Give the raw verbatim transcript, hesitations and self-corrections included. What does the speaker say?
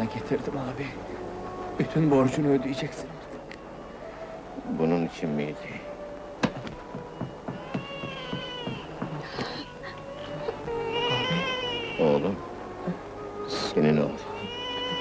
sana getirdim abi. Bütün borcunu ödeyeceksin. Bunun için miydi? Oğlum, senin oğlun.